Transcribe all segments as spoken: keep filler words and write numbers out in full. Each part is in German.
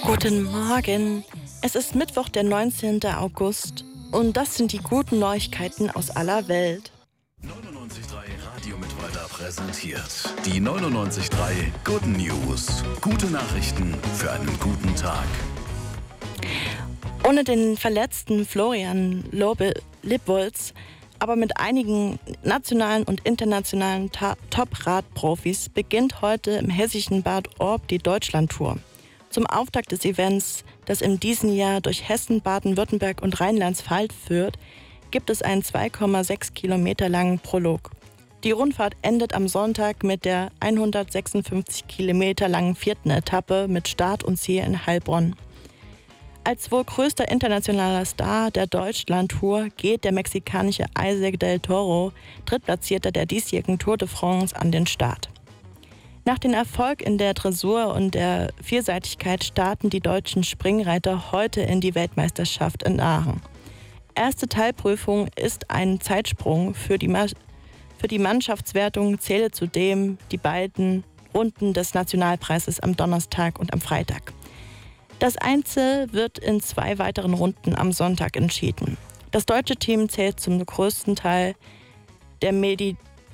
Guten Morgen. Es ist Mittwoch, der neunzehnten August und das sind die guten Neuigkeiten aus aller Welt. neunundneunzig Komma drei Radio Mittweida präsentiert die neunundneunzig Komma drei Good News. Gute Nachrichten für einen guten Tag. Ohne den verletzten Florian Lobe-Lipwolz, aber mit einigen nationalen und internationalen Ta- Top-Radprofis beginnt heute im hessischen Bad Orb die Deutschlandtour. Zum Auftakt des Events, das in diesem Jahr durch Hessen, Baden-Württemberg und Rheinland-Pfalz führt, gibt es einen zwei Komma sechs Kilometer langen Prolog. Die Rundfahrt endet am Sonntag mit der hundertsechsundfünfzig Kilometer langen vierten Etappe mit Start und Ziel in Heilbronn. Als wohl größter internationaler Star der Deutschlandtour geht der mexikanische Isaac del Toro, Drittplatzierter der diesjährigen Tour de France, an den Start. Nach dem Erfolg in der Dressur und der Vielseitigkeit starten die deutschen Springreiter heute in die Weltmeisterschaft in Aachen. Erste Teilprüfung ist ein Zeitsprung. Für die, Ma- für die Mannschaftswertung zählen zudem die beiden Runden des Nationalpreises am Donnerstag und am Freitag. Das Einzel wird in zwei weiteren Runden am Sonntag entschieden. Das deutsche Team zählt zum größten Teil der Medi-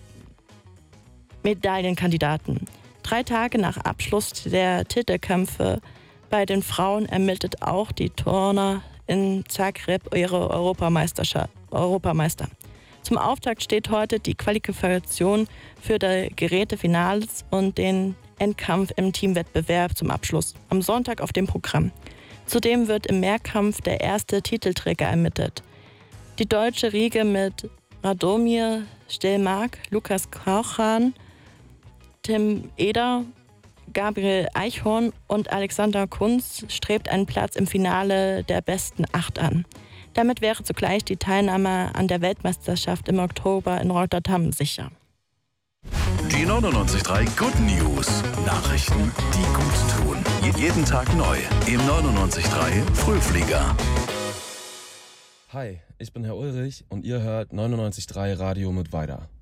Medaillenkandidaten. Drei Tage nach Abschluss der Titelkämpfe bei den Frauen ermittelt auch die Turner in Zagreb ihre Europameisterschaft, Europameister. Zum Auftakt steht heute die Qualifikation für die Gerätefinals und den Endkampf im Teamwettbewerb zum Abschluss am Sonntag auf dem Programm. Zudem wird im Mehrkampf der erste Titelträger ermittelt. Die deutsche Riege mit Radomir Stelmark, Lukas Kauchan, Tim Eder, Gabriel Eichhorn und Alexander Kunz strebt einen Platz im Finale der besten acht an. Damit wäre zugleich die Teilnahme an der Weltmeisterschaft im Oktober in Rotterdam sicher. Die neunundneunzig Komma drei Good News. Nachrichten, die gut tun. Je- jeden Tag neu im neunundneunzig Komma drei Frühflieger. Hi, ich bin Herr Ulrich und ihr hört neunundneunzig Komma drei Radio Mittweida.